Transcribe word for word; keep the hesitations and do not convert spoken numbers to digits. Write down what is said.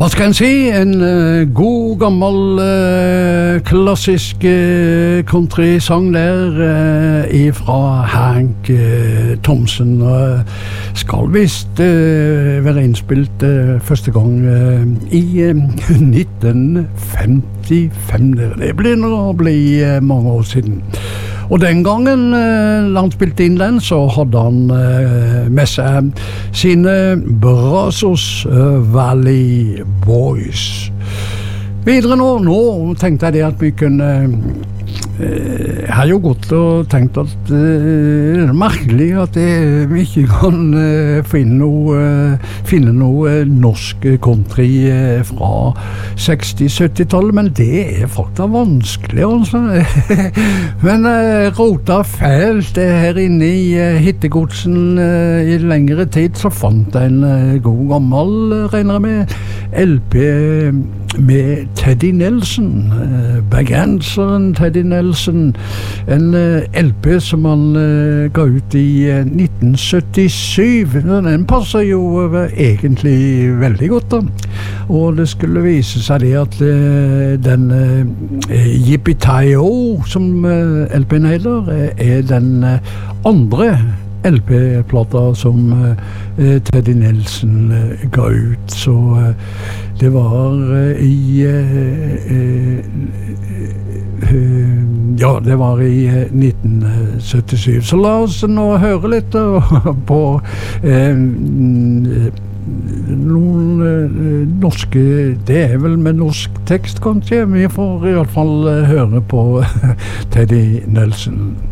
Hva skal en si? En uh, god, gammel, uh, klassisk uh, country-sang der uh, ifra Hank uh, Thompson. Uh, skal visst uh, være innspilt uh, første gang uh, i uh, nitten femtifem. Det blir nå å bli uh, mange år siden. Og den gangen eh, han spilte inn den, så hadde han eh, med seg sine Brazos eh, Valley Boys. Videre nå, nå tenkte jeg det at vi kunne eh, jeg har jo gått og tenkt at eh, det er merkelig at det, vi ikke kan eh, finne noe, eh, finne noe norsk country eh, fra seksti-sytti-tallet, men det er faktisk vanskelig, altså. Men jeg eh, rota fælt det her inne i eh, hittegodsen eh, i lengre tid, så fant jeg en eh, god gammel, eh, regner jeg med, L P med Teddy Nelson, eh, bergenseren Teddy Nelson, en uh, L P som han uh, ga ut i uh, nitten syttisju. Den passer jo uh, egentlig veldig godt da, og det skulle vise seg det at uh, den uh, Yippee-Tie-O som uh, L P-en heter, uh, er den uh, andre L P-plata som uh, Teddy Nelson uh, ga ut, så uh, det var uh, i uh, uh, uh, ja, det var i uh, nitten syttisju. Så la oss nå høre litt uh, på uh, noen uh, norske, det er vel med norsk tekst kanskje, vi får i hvert fall uh, høre på Teddy Nelson.